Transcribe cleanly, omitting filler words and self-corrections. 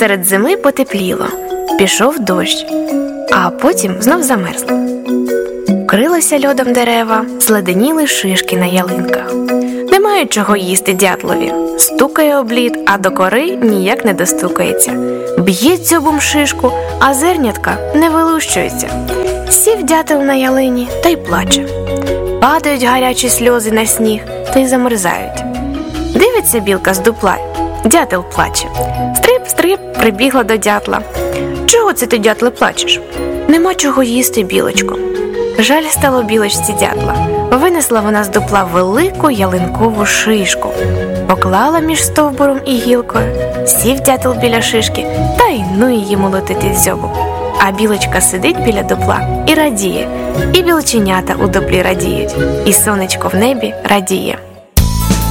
Серед зими потепліло, пішов дощ, а потім знов замерзло. Вкрилися льодом дерева, зледеніли шишки на ялинках. Не мають чого їсти дятлові. Стукає об лід, а до кори ніяк не достукається. Б'є дзьобом шишку, а зернятка не вилущуються. Сів дятел на ялині та й плаче. Падають гарячі сльози на сніг та й замерзають. Дивиться білка з дупла. Дятел плаче. Стрип-стрип прибігла до дятла. «Чого це ти, дятле, плачеш?» «Нема чого їсти, білочко». Жаль стало білочці дятла. Винесла вона з дупла велику ялинкову шишку. Поклала між стовбуром і гілкою. Сів дятел біля шишки та й ну її молотити дзьобом. А білочка сидить біля дупла і радіє. І білченята у дуплі радіють. І сонечко в небі радіє.